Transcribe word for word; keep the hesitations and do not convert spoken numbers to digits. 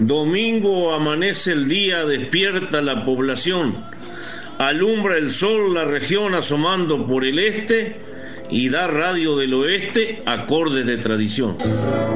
Domingo amanece el día, despierta la población, alumbra el sol la región asomando por el este y da radio del oeste acordes de tradición.